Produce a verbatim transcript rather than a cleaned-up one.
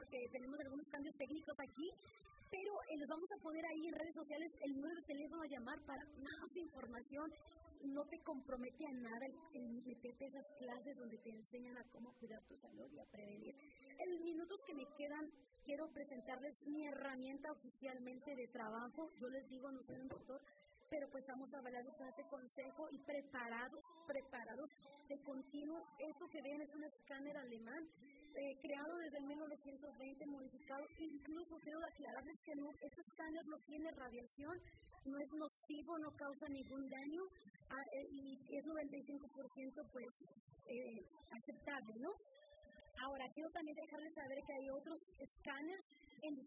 que tenemos algunos cambios técnicos aquí, pero eh, les vamos a poner ahí en redes sociales el número de teléfono a llamar para más información. No te compromete a nada el, el meterte a esas clases donde te enseñan a cómo cuidar tu salud y a prevenir. En los minutos que me quedan, quiero presentarles mi herramienta oficialmente de trabajo. Yo les digo, no soy un doctor, pero pues estamos avalados con este consejo y preparados, preparados de continuo. Esto que ven es un escáner alemán, eh, creado desde mil novecientos veinte, modificado. Incluso quiero aclararles que no, este escáner no tiene radiación, no es nocivo, no causa ningún daño, ah, eh, y es noventa y cinco por ciento pues eh, aceptable, ¿no? Ahora, quiero también dejarles saber que hay otros escáneres